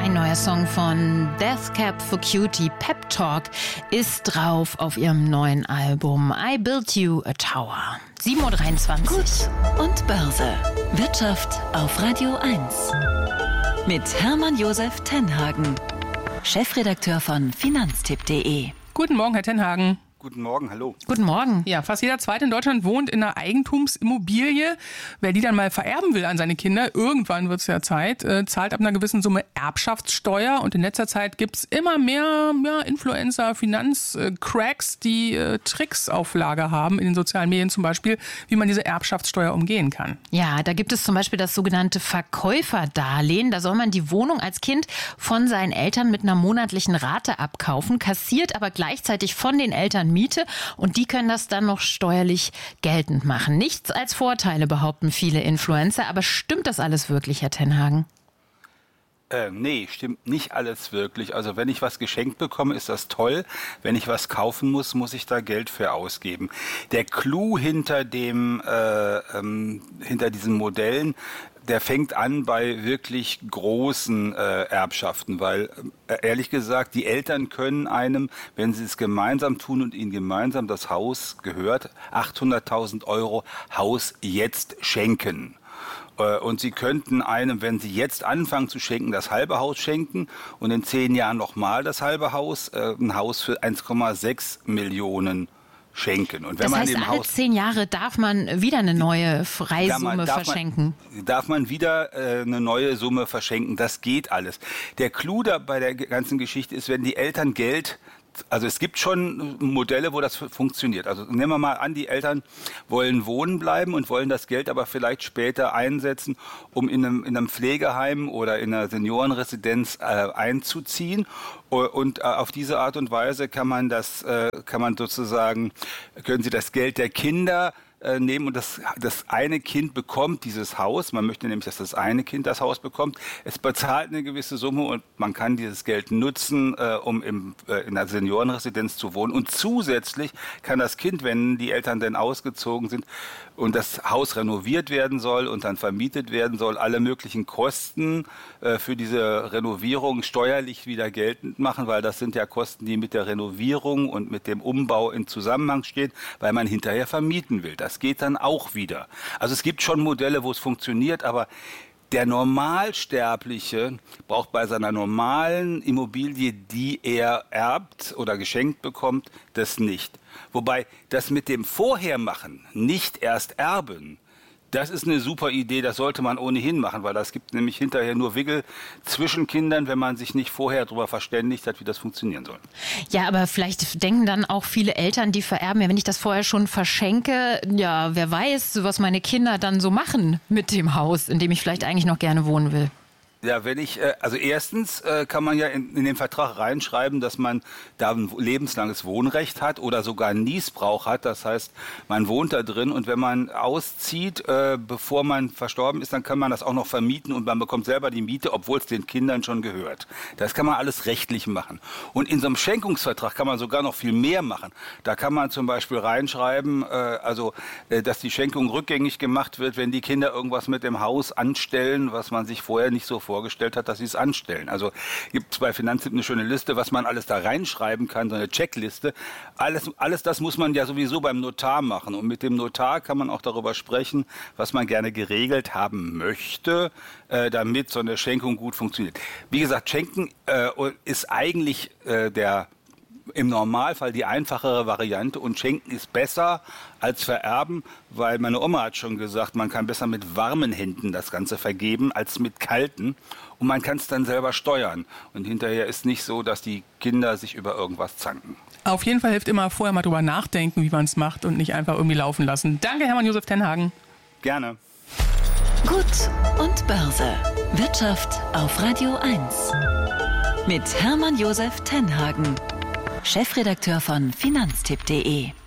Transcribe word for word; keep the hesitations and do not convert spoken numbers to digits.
Ein neuer Song von Death Cab for Cutie, Pep Talk, ist drauf auf ihrem neuen Album I Built You a Tower. sieben Uhr dreiundzwanzig. Gut und Börse. Wirtschaft auf Radio eins. Mit Hermann Josef Tenhagen, Chefredakteur von Finanztipp punkt de. Guten Morgen, Herr Tenhagen. Guten Morgen, hallo. Guten Morgen. Ja, fast jeder Zweite in Deutschland wohnt in einer Eigentumsimmobilie. Wer die dann mal vererben will an seine Kinder, irgendwann wird es ja Zeit, äh, zahlt ab einer gewissen Summe Erbschaftssteuer. Und in letzter Zeit gibt es immer mehr ja, Influencer, Finanzcracks, die äh, Tricks auf Lager haben, in den sozialen Medien zum Beispiel, wie man diese Erbschaftssteuer umgehen kann. Ja, da gibt es zum Beispiel das sogenannte Verkäuferdarlehen. Da soll man die Wohnung als Kind von seinen Eltern mit einer monatlichen Rate abkaufen, kassiert aber gleichzeitig von den Eltern Miete und die können das dann noch steuerlich geltend machen. Nichts als Vorteile, behaupten viele Influencer. Aber stimmt das alles wirklich, Herr Tenhagen? Äh, nee, stimmt nicht alles wirklich. Also wenn ich was geschenkt bekomme, ist das toll. Wenn ich was kaufen muss, muss ich da Geld für ausgeben. Der Clou hinter dem, äh, ähm, hinter diesen Modellen, der fängt an bei wirklich großen äh, Erbschaften, weil äh, ehrlich gesagt, die Eltern können einem, wenn sie es gemeinsam tun und ihnen gemeinsam das Haus gehört, achthunderttausend Euro Haus jetzt schenken. Äh, und sie könnten einem, wenn sie jetzt anfangen zu schenken, das halbe Haus schenken und in zehn Jahren nochmal das halbe Haus, äh, ein Haus für eins Komma sechs Millionen schenken. Und wenn das man heißt, im alle Haus, zehn Jahre darf man wieder eine neue Freisumme man, darf verschenken. Man, darf man wieder äh, eine neue Summe verschenken. Das geht alles. Der Clou da bei der ganzen Geschichte ist, wenn die Eltern Geld, also es gibt schon Modelle, wo das funktioniert. Also nehmen wir mal an, die Eltern wollen wohnen bleiben und wollen das Geld aber vielleicht später einsetzen, um in einem, in einem Pflegeheim oder in einer Seniorenresidenz äh, einzuziehen. Und äh, auf diese Art und Weise kann man das, äh, kann man sozusagen, können Sie das Geld der Kinder äh, nehmen und das, das eine Kind bekommt dieses Haus. Man möchte nämlich, dass das eine Kind das Haus bekommt. Es bezahlt eine gewisse Summe und man kann dieses Geld nutzen, äh, um im, äh, in einer Seniorenresidenz zu wohnen. Und zusätzlich kann das Kind, wenn die Eltern denn ausgezogen sind und das Haus renoviert werden soll und dann vermietet werden soll, alle möglichen Kosten äh, für diese Renovierung steuerlich wieder geltend machen, weil das sind ja Kosten, die mit der Renovierung und mit dem Umbau in Zusammenhang stehen, weil man hinterher vermieten will. Das geht dann auch wieder. Also es gibt schon Modelle, wo es funktioniert, aber der Normalsterbliche braucht bei seiner normalen Immobilie, die er erbt oder geschenkt bekommt, das nicht. Wobei das mit dem Vorhermachen, nicht erst erben, das ist eine super Idee, das sollte man ohnehin machen, weil das gibt nämlich hinterher nur Wiggle zwischen Kindern, wenn man sich nicht vorher darüber verständigt hat, wie das funktionieren soll. Ja, aber vielleicht denken dann auch viele Eltern, die vererben, ja, wenn ich das vorher schon verschenke, ja, wer weiß, was meine Kinder dann so machen mit dem Haus, in dem ich vielleicht eigentlich noch gerne wohnen will. Ja, wenn ich, also erstens kann man ja in, in den Vertrag reinschreiben, dass man da ein lebenslanges Wohnrecht hat oder sogar einen Niesbrauch hat. Das heißt, man wohnt da drin und wenn man auszieht, äh, bevor man verstorben ist, dann kann man das auch noch vermieten und man bekommt selber die Miete, obwohl es den Kindern schon gehört. Das kann man alles rechtlich machen. Und in so einem Schenkungsvertrag kann man sogar noch viel mehr machen. Da kann man zum Beispiel reinschreiben, äh, also, äh, dass die Schenkung rückgängig gemacht wird, wenn die Kinder irgendwas mit dem Haus anstellen, was man sich vorher nicht so vorstellt. vorgestellt hat, dass sie es anstellen. Also gibt es bei Finanztipp eine schöne Liste, was man alles da reinschreiben kann, so eine Checkliste. Alles, alles das muss man ja sowieso beim Notar machen. Und mit dem Notar kann man auch darüber sprechen, was man gerne geregelt haben möchte, äh, damit so eine Schenkung gut funktioniert. Wie gesagt, Schenken äh, ist eigentlich äh, der im Normalfall die einfachere Variante und Schenken ist besser als Vererben, weil meine Oma hat schon gesagt, man kann besser mit warmen Händen das Ganze vergeben als mit kalten und man kann es dann selber steuern und hinterher ist nicht so, dass die Kinder sich über irgendwas zanken. Auf jeden Fall hilft immer vorher mal drüber nachdenken, wie man es macht und nicht einfach irgendwie laufen lassen. Danke, Hermann Josef Tenhagen. Gerne. Gut und Börse. Wirtschaft auf Radio eins. Mit Hermann Josef Tenhagen, Chefredakteur von Finanztipp punkt de.